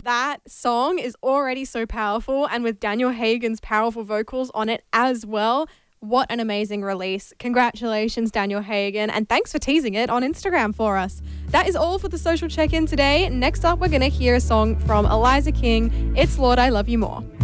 That song is already so powerful, and with Daniel Hagen's powerful vocals on it as well. What an amazing release. Congratulations, Daniel Hagen, and thanks for teasing it on Instagram for us. That is all for the social check-in today. Next up, we're going to hear a song from Eliza King, It's Lord, I Love You More.